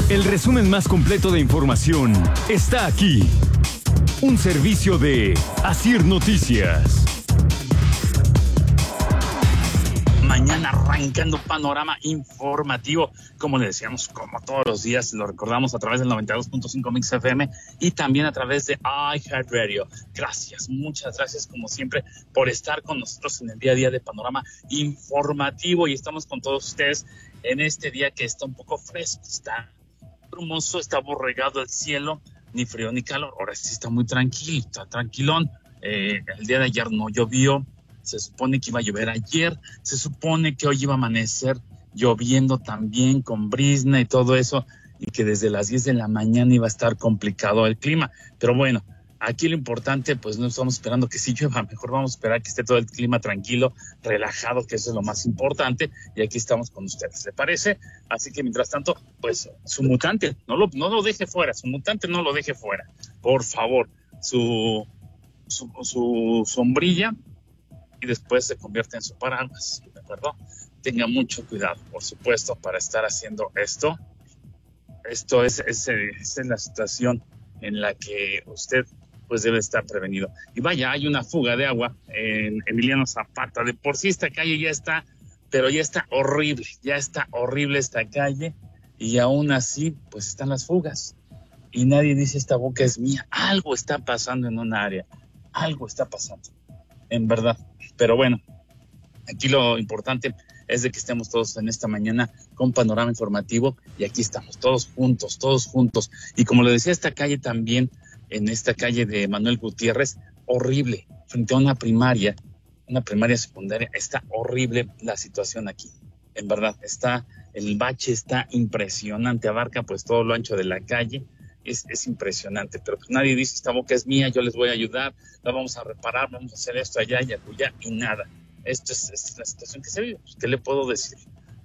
El resumen más completo de información está aquí. Un servicio de Asir Noticias. Mañana arrancando panorama informativo, como le decíamos, como todos los días, lo recordamos a través del 92.5 Mix FM y también a través de iHeartRadio. Gracias, muchas gracias como siempre por estar con nosotros en el día a día de panorama informativo, y estamos con todos ustedes en este día que está un poco fresco, está brumoso, está borregado el cielo, ni frío ni calor. Ahora sí está muy tranquilo, está tranquilón. El día de ayer no llovió. Se supone que iba a llover ayer, se supone que hoy iba a amanecer lloviendo también con brizna y todo eso, y que desde las 10 de la mañana iba a estar complicado el clima. Pero bueno, aquí lo importante, pues no estamos esperando que sí llueva, mejor vamos a esperar que esté todo el clima tranquilo, relajado, que eso es lo más importante, y aquí estamos con ustedes, ¿le parece? Así que mientras tanto, pues su mutante, no lo deje fuera, su mutante no lo deje fuera, por favor, su sombrilla, y después se convierte en su paraguas, ¿de acuerdo? Tenga mucho cuidado, por supuesto, para estar haciendo esto. Esto es la situación en la que usted pues debe estar prevenido. Y vaya, hay una fuga de agua en Emiliano Zapata. De por sí esta calle ya está, pero ya está horrible esta calle, y aún así pues están las fugas. Y nadie dice esta boca es mía. Algo está pasando en un área, algo está pasando, en verdad. Pero bueno, aquí lo importante es de que estemos todos en esta mañana con panorama informativo, y aquí estamos todos juntos. Y como le decía, esta calle también, en esta calle de Manuel Gutiérrez, horrible, frente a una primaria secundaria, está horrible la situación aquí. En verdad, el bache está impresionante, abarca pues todo lo ancho de la calle. Es impresionante, pero pues nadie dice esta boca es mía, yo les voy a ayudar, la vamos a reparar, vamos a hacer esto allá y acullá, y nada. Esto es la situación que se vive. Pues, ¿qué le puedo decir?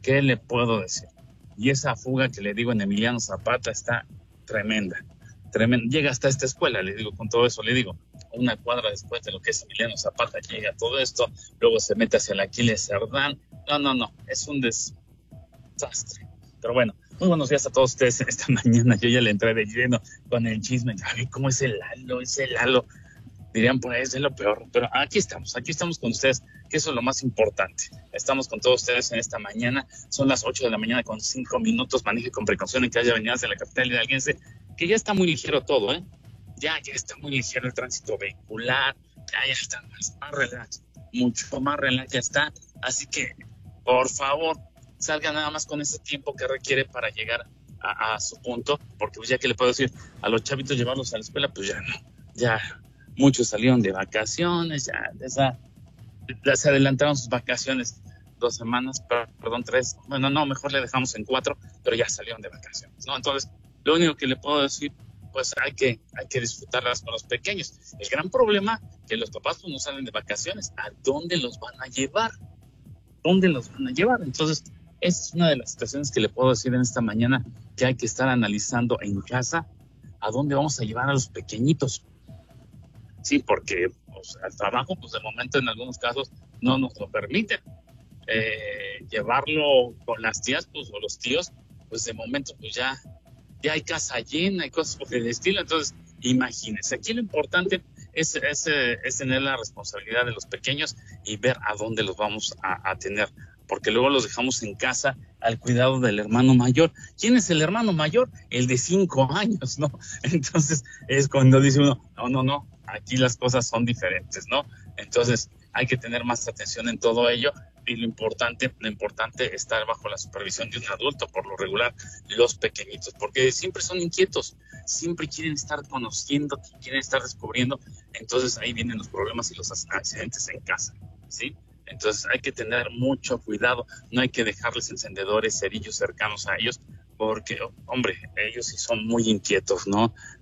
Y esa fuga que le digo en Emiliano Zapata está tremenda. Llega hasta esta escuela, le digo, con todo eso, le digo, una cuadra después de lo que es Emiliano Zapata llega todo esto, luego se mete hacia el Aquiles Cerdán. No, es un desastre. Pero bueno, muy buenos días a todos ustedes esta mañana. Yo ya le entré de lleno con el chisme. Ay, ¿cómo es el Lalo? Dirían por ahí, es de lo peor. Pero aquí estamos con ustedes, que eso es lo más importante. Estamos con todos ustedes en esta mañana. Son las 8 de la mañana con 5 minutos. Maneje con precaución en calle Avenidas de la capital hidalguense, que ya está muy ligero todo, ¿eh? Ya está muy ligero el tránsito vehicular. Ya está más relax. Mucho más relax ya está. Así que, por favor, salga nada más con ese tiempo que requiere para llegar a su punto, porque pues ya que le puedo decir a los chavitos llevarlos a la escuela, pues ya no, ya muchos salieron de vacaciones, ya se adelantaron sus vacaciones 2 semanas, perdón, 3, bueno, no, mejor le dejamos en 4, pero ya salieron de vacaciones, ¿no? Entonces, lo único que le puedo decir, pues hay que disfrutarlas con los pequeños. El gran problema que los papás pues no salen de vacaciones, ¿a dónde los van a llevar? Entonces, esa es una de las situaciones que le puedo decir en esta mañana, que hay que estar analizando en casa a dónde vamos a llevar a los pequeñitos. Sí, porque pues, el trabajo, pues de momento en algunos casos no nos lo permiten. Llevarlo con las tías, pues, o los tíos, pues de momento pues ya hay casa llena y cosas por el estilo. Entonces, imagínense, aquí lo importante es tener la responsabilidad de los pequeños y ver a dónde los vamos a tener, porque luego los dejamos en casa al cuidado del hermano mayor. ¿Quién es el hermano mayor? El de 5 años, ¿no? Entonces es cuando dice uno, no, aquí las cosas son diferentes, ¿no? Entonces hay que tener más atención en todo ello, y lo importante es estar bajo la supervisión de un adulto, por lo regular los pequeñitos, porque siempre son inquietos, siempre quieren estar conociendo, quieren estar descubriendo. Entonces ahí vienen los problemas y los accidentes en casa, ¿sí? Entonces hay que tener mucho cuidado, no hay que dejarles encendedores, cerillos cercanos a ellos, porque, hombre, ellos sí son muy inquietos, ¿no?